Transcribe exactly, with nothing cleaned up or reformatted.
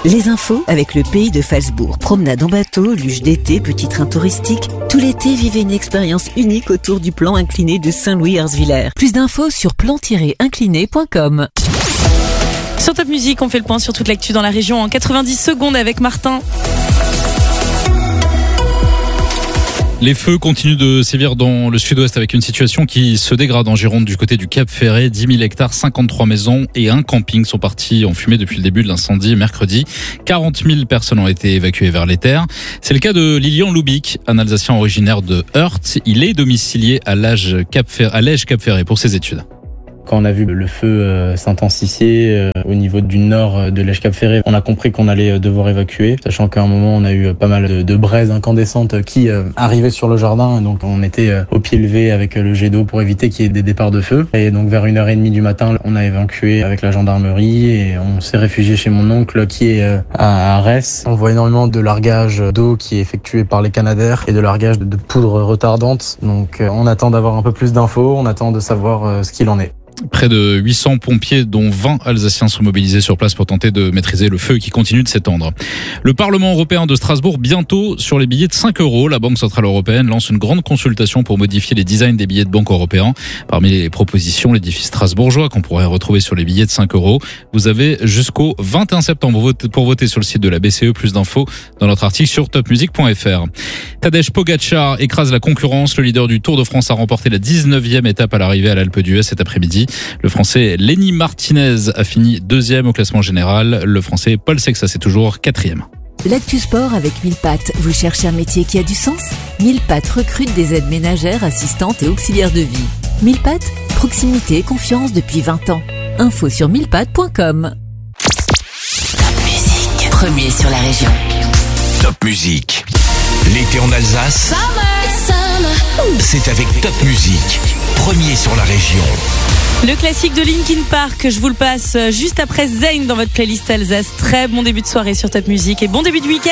Les infos avec le pays de Phalsbourg. Promenade en bateau, luge d'été, petit train touristique. Tout l'été, vivez une expérience unique autour du plan incliné de Saint-Louis-Herzviller. Plus d'infos sur plan tiret incliné point com. Sur Top Music, on fait le point sur toute l'actu dans la région en quatre-vingt-dix secondes avec Martin. Les feux continuent de sévir dans le sud-ouest avec une situation qui se dégrade en Gironde du côté du Cap Ferret. dix mille hectares, cinquante-trois maisons et un camping sont partis en fumée depuis le début de l'incendie mercredi. quarante mille personnes ont été évacuées vers les terres. C'est le cas de Lilian Loubik, un Alsacien originaire de Heurt. Il est domicilié à l'Age Cap Ferret, à l'Ège Cap Ferret pour ses études. Quand on a vu le feu euh, s'intensifier euh, au niveau du nord de l'Ège Cap Ferret, on a compris qu'on allait devoir évacuer, sachant qu'à un moment on a eu pas mal de, de braises incandescentes qui euh, arrivaient sur le jardin, donc on était euh, au pied levé avec le jet d'eau pour éviter qu'il y ait des départs de feu. Et donc vers une heure et demie du matin, on a évacué avec la gendarmerie et on s'est réfugié chez mon oncle qui est euh, à Arès. On voit énormément de largage d'eau qui est effectué par les Canadair et de largage de, de poudre retardante. Donc euh, on attend d'avoir un peu plus d'infos, on attend de savoir euh, ce qu'il en est. Près de huit cents pompiers, dont vingt Alsaciens, sont mobilisés sur place pour tenter de maîtriser le feu qui continue de s'étendre. Le Parlement européen de Strasbourg, bientôt sur les billets de cinq euros. La Banque centrale européenne lance une grande consultation pour modifier les designs des billets de banque européens. Parmi les propositions, l'édifice strasbourgeois qu'on pourrait retrouver sur les billets de cinq euros. Vous avez jusqu'au vingt et un septembre pour voter sur le site de la B C E. Plus d'infos dans notre article sur top music point f r. Tadej Pogačar écrase la concurrence. Le leader du Tour de France a remporté la dix-neuvième étape à l'arrivée à l'Alpe d'Huez cet après-midi. Le Français Lenny Martinez a fini deuxième au classement général. Le Français Paul Sexas est toujours quatrième. L'actu sport avec mille pattes. Vous cherchez un métier qui a du sens ? mille pattes recrute des aides ménagères, assistantes et auxiliaires de vie. mille pattes, proximité et confiance depuis vingt ans. Info sur mille pattes point com. Top Music, premier sur la région. Top Music. L'été en Alsace, c'est avec Top Music, premier sur la région. Le classique de Linkin Park, je vous le passe juste après Zayn dans votre playlist Alsace. Très bon début de soirée sur Top Music et bon début de week-end.